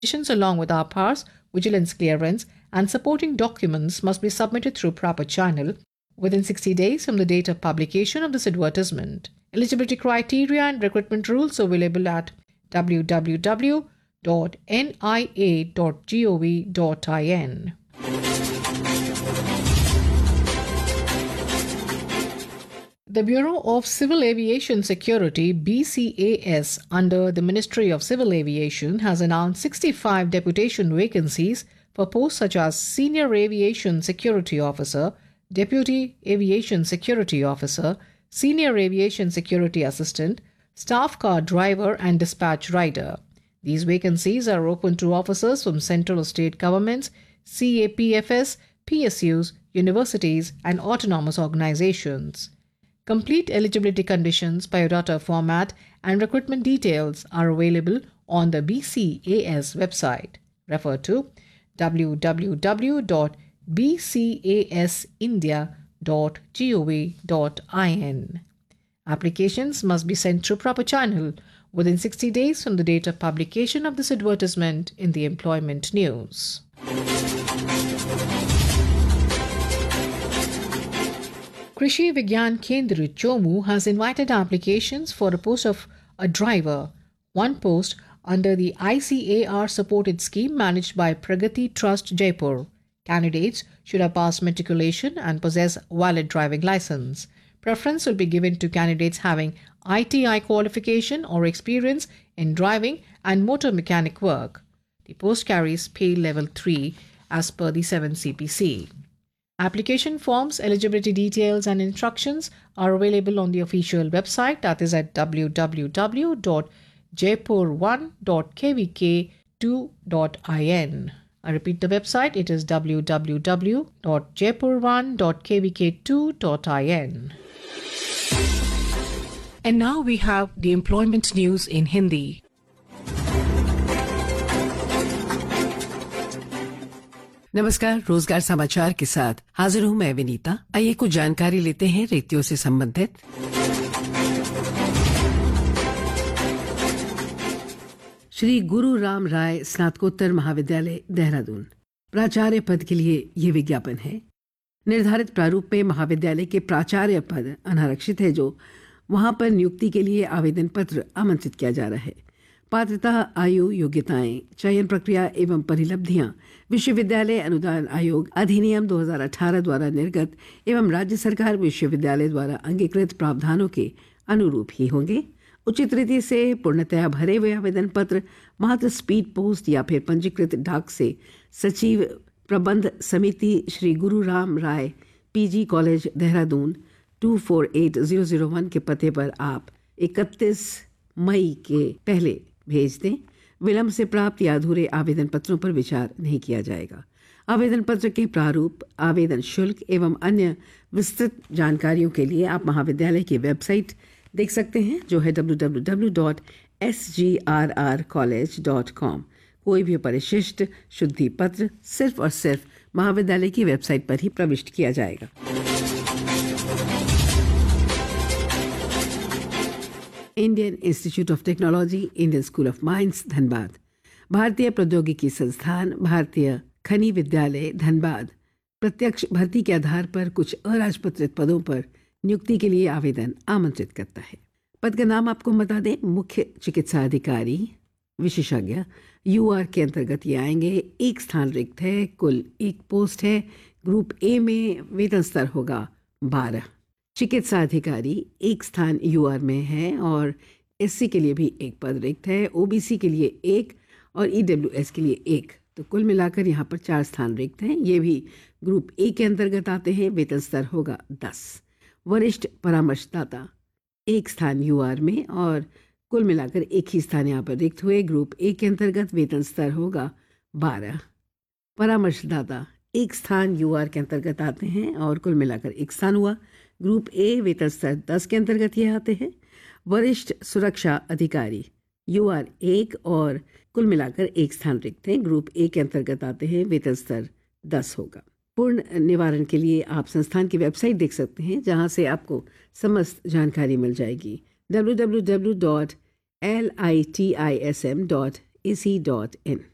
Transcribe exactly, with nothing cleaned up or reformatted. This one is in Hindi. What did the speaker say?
Applications along with R P A Rs, vigilance clearance, and supporting documents must be submitted through proper channel within sixty days from the date of publication of this advertisement. Eligibility criteria and recruitment rules are available at w w w dot n i a dot gov dot in. The Bureau of Civil Aviation Security, B C A S, under the Ministry of Civil Aviation, has announced sixty-five deputation vacancies for posts such as Senior Aviation Security Officer, Deputy Aviation Security Officer, Senior Aviation Security Assistant, Staff Car Driver, and Dispatch Rider. These vacancies are open to officers from central or state governments, C A P F S, P S Us, universities, and autonomous organizations. Complete eligibility conditions, biodata format, and recruitment details are available on the B C A S website. Refer to w w w dot b c a s india dot gov dot in. Applications must be sent through proper channel within sixty days from the date of publication of this advertisement in the Employment News. Krishi Vigyan Kendra Chomu has invited applications for a post of a driver, one post under the I C A R supported scheme managed by Pragati Trust Jaipur. Candidates should have passed matriculation and possess valid driving license. Preference will be given to candidates having I T I qualification or experience in driving and motor mechanic work. The post carries pay level three as per the seven C P C. Application forms, eligibility details, and instructions are available on the official website, that is at w w w dot jaipur one dot k v k two dot in. I repeat the website, it is w w w dot jaipur one dot k v k two dot in. And now we have the employment news in Hindi. नमस्कार, रोजगार समाचार के साथ हाजिर हूं मैं विनीता। आइए कुछ जानकारी लेते हैं रिक्तियों से संबंधित। श्री गुरु राम राय स्नातकोत्तर महाविद्यालय देहरादून, प्राचार्य पद के लिए ये विज्ञापन है। निर्धारित प्रारूप में महाविद्यालय के प्राचार्य पद अनारक्षित है, जो वहां पर नियुक्ति के लिए आवेदन पत्र आमंत्रित किया जा रहा है। पात्रता, आयु, योग्यताएं, चयन प्रक्रिया एवं परिलब्धियां विश्वविद्यालय अनुदान आयोग अधिनियम दो हज़ार अठारह द्वारा निर्गत एवं राज्य सरकार विश्वविद्यालय द्वारा अंगीकृत प्रावधानों के अनुरूप ही होंगे। उचित रीति से पूर्णतया भरे हुए आवेदन पत्र मात्र स्पीड पोस्ट या फिर पंजीकृत डाक से सचिव प्रबंध समिति श्री गुरु राम राय PG college Dehradun to four eight zero zero one के पते पर आप इकतीस मई के पहले भेज दें। विलंब से प्राप्त या अधूरे आवेदन पत्रों पर विचार नहीं किया जाएगा। आवेदन पत्र के प्रारूप, आवेदन शुल्क एवं अन्य विस्तृत जानकारियों के लिए आप महाविद्यालय की वेबसाइट देख सकते हैं, जो है W W W dot S G are are college dot com. कोई भी परिशिष्ट शुद्धि पत्र सिर्फ और सिर्फ महाविद्यालय की वेबसाइट पर ही प्रविष्ट किया जाएगा। Indian institute of technology, Indian school of mines, Dhanbad, भारतीय प्रौद्योगिकी संस्थान, भारतीय खनि विद्यालय धनबाद प्रत्यक्ष भर्ती के आधार पर कुछ अराजपत्रित पदों पर नियुक्ति के लिए आवेदन आमंत्रित करता है। पद का नाम आपको बता दें, मुख्य चिकित्सा अधिकारी विशेषज्ञ यूआर के अंतर्गत ये आएंगे। एक स्थान रिक्त है, कुल एक पोस्ट है। ग्रुप ए में वेतन स्तर होगा बारह। चिकित्सा अधिकारी एक स्थान यूआर में है और एससी के लिए भी एक पद रिक्त है, ओबीसी के लिए एक और ईडब्ल्यूएस के लिए एक। तो कुल मिलाकर यहाँ पर चार स्थान रिक्त हैं। ये भी ग्रुप ए के अंतर्गत आते हैं। वेतन स्तर होगा दस। वरिष्ठ परामर्शदाता एक स्थान यूआर में और कुल मिलाकर एक ही स्थान यहाँ पर रिक्त हुए। ग्रुप ए के अंतर्गत वेतन स्तर होगा बारह। परामर्शदाता एक स्थान यूआर के अंतर्गत आते हैं और कुल मिलाकर एक स्थान हुआ। ग्रुप ए वेतन स्तर दस के अंतर्गत ये आते हैं। वरिष्ठ सुरक्षा अधिकारी यूआर एक और कुल मिलाकर एक स्थान रिक्त हैं। ग्रुप ए के अंतर्गत आते हैं। वेतन स्तर दस होगा। पूर्ण निवारण के लिए आप संस्थान की वेबसाइट देख सकते हैं, जहां से आपको समस्त जानकारी मिल जाएगी। W W W dot L I T I S M dot A C dot in.